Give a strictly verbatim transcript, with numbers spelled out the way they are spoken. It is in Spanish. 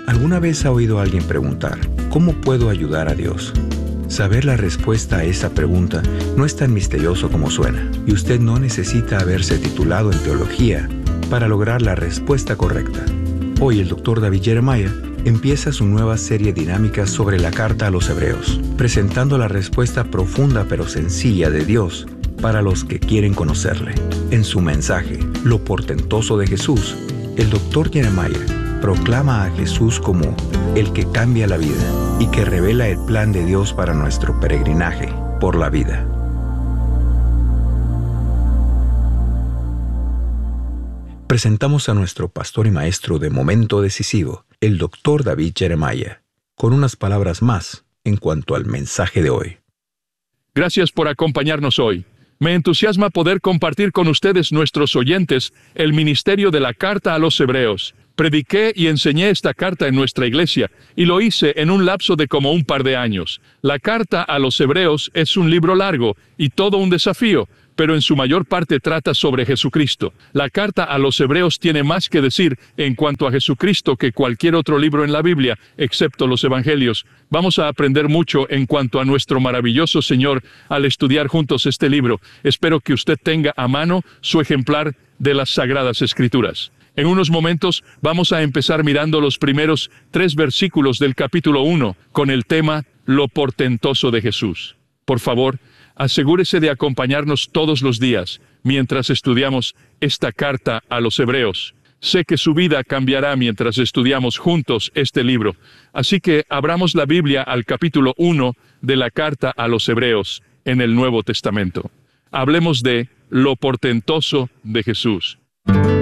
¿Alguna vez ha oído a alguien preguntar, ¿cómo puedo ayudar a Dios? Saber la respuesta a esa pregunta no es tan misterioso como suena, y usted no necesita haberse titulado en teología para lograr la respuesta correcta. Hoy el doctor David Jeremiah empieza su nueva serie dinámica sobre la carta a los Hebreos, presentando la respuesta profunda pero sencilla de Dios para los que quieren conocerle. En su mensaje, Lo portentoso de Jesús, el doctor Jeremiah proclama a Jesús como el que cambia la vida y que revela el plan de Dios para nuestro peregrinaje por la vida. Presentamos a nuestro pastor y maestro de momento decisivo, el doctor David Jeremiah, con unas palabras más en cuanto al mensaje de hoy. Gracias por acompañarnos hoy. Me entusiasma poder compartir con ustedes, nuestros oyentes, el ministerio de la carta a los Hebreos. Prediqué y enseñé esta carta en nuestra iglesia, y lo hice en un lapso de como un par de años. La carta a los Hebreos es un libro largo y todo un desafío, pero en su mayor parte trata sobre Jesucristo. La carta a los Hebreos tiene más que decir en cuanto a Jesucristo que cualquier otro libro en la Biblia, excepto los Evangelios. Vamos a aprender mucho en cuanto a nuestro maravilloso Señor al estudiar juntos este libro. Espero que usted tenga a mano su ejemplar de las Sagradas Escrituras. En unos momentos vamos a empezar mirando los primeros tres versículos del capítulo uno con el tema Lo portentoso de Jesús. Por favor, asegúrese de acompañarnos todos los días mientras estudiamos esta carta a los Hebreos. Sé que su vida cambiará mientras estudiamos juntos este libro. Así que abramos la Biblia al capítulo uno de la carta a los Hebreos en el Nuevo Testamento. Hablemos de lo portentoso de Jesús.